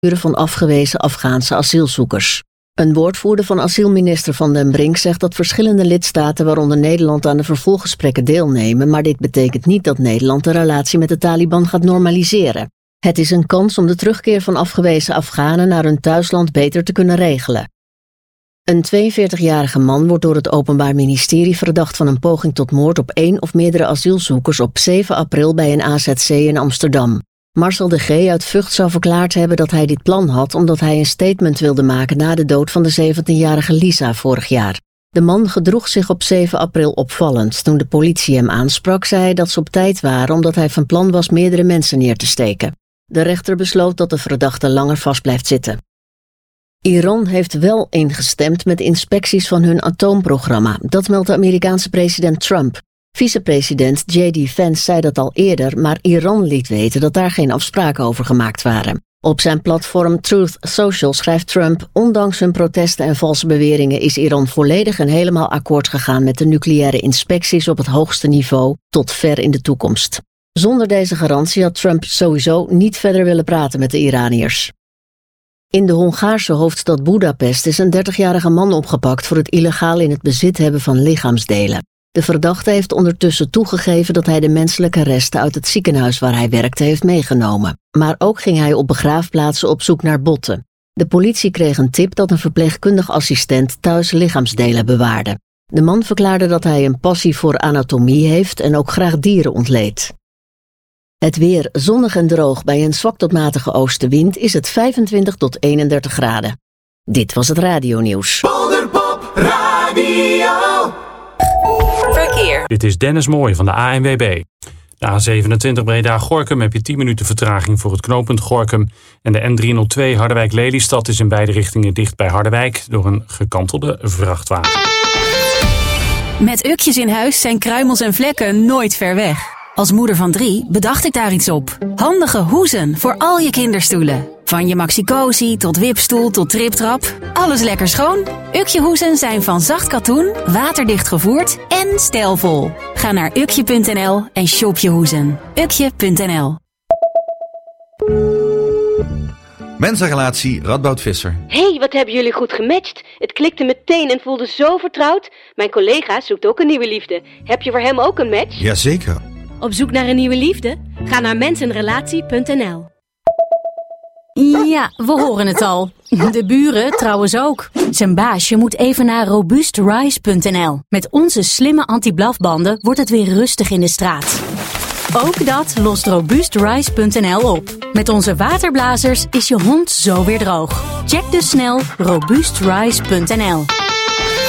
van afgewezen Afghaanse asielzoekers. Een woordvoerder van asielminister Van den Brink zegt dat verschillende lidstaten, waaronder Nederland, aan de vervolggesprekken deelnemen, maar dit betekent niet dat Nederland de relatie met de Taliban gaat normaliseren. Het is een kans om de terugkeer van afgewezen Afghanen naar hun thuisland beter te kunnen regelen. Een 42-jarige man wordt door het Openbaar Ministerie verdacht van een poging tot moord op 1 of meerdere asielzoekers op 7 april bij een AZC in Amsterdam. Marcel de G. uit Vught zou verklaard hebben dat hij dit plan had omdat hij een statement wilde maken na de dood van de 17-jarige Lisa vorig jaar. De man gedroeg zich op 7 april opvallend. Toen de politie hem aansprak, zei hij dat ze op tijd waren omdat hij van plan was meerdere mensen neer te steken. De rechter besloot dat de verdachte langer vast blijft zitten. Iran heeft wel ingestemd met inspecties van hun atoomprogramma. Dat meldt de Amerikaanse president Trump. Vicepresident J.D. Vance zei dat al eerder, maar Iran liet weten dat daar geen afspraken over gemaakt waren. Op zijn platform Truth Social schrijft Trump: ondanks hun protesten en valse beweringen is Iran volledig en helemaal akkoord gegaan met de nucleaire inspecties op het hoogste niveau tot ver in de toekomst. Zonder deze garantie had Trump sowieso niet verder willen praten met de Iraniërs. In de Hongaarse hoofdstad Boedapest is een 30-jarige man opgepakt voor het illegaal in het bezit hebben van lichaamsdelen. De verdachte heeft ondertussen toegegeven dat hij de menselijke resten uit het ziekenhuis waar hij werkte heeft meegenomen. Maar ook ging hij op begraafplaatsen op zoek naar botten. De politie kreeg een tip dat een verpleegkundig assistent thuis lichaamsdelen bewaarde. De man verklaarde dat hij een passie voor anatomie heeft en ook graag dieren ontleedt. Het weer zonnig en droog bij een zwak tot matige oostenwind is het 25 tot 31 graden. Dit was het radionieuws. Polderpop Radio. Verkeer. Dit is Dennis Mooij van de ANWB. De A27 Breda-Gorinchem heb je 10 minuten vertraging voor het knooppunt Gorinchem. En de N302 Harderwijk-Lelystad is in beide richtingen dicht bij Harderwijk door een gekantelde vrachtwagen. Met ukjes in huis zijn kruimels en vlekken nooit ver weg. Als moeder van 3 bedacht ik daar iets op. Handige hoezen voor al je kinderstoelen. Van je Maxi-Cosi tot wipstoel tot triptrap. Alles lekker schoon. Ukje hoezen zijn van zacht katoen, waterdicht gevoerd en stijlvol. Ga naar ukje.nl en shop je hoezen. Ukje.nl. Mensenrelatie Radboud Visser. Hé, wat hebben jullie goed gematcht. Het klikte meteen en voelde zo vertrouwd. Mijn collega zoekt ook een nieuwe liefde. Heb je voor hem ook een match? Jazeker. Op zoek naar een nieuwe liefde? Ga naar mensenrelatie.nl. Ja, we horen het al. De buren trouwens ook. Zijn baasje moet even naar robuustrise.nl. Met onze slimme anti-blafbanden wordt het weer rustig in de straat. Ook dat lost robuustrise.nl op. Met onze waterblazers is je hond zo weer droog. Check dus snel robuustrise.nl.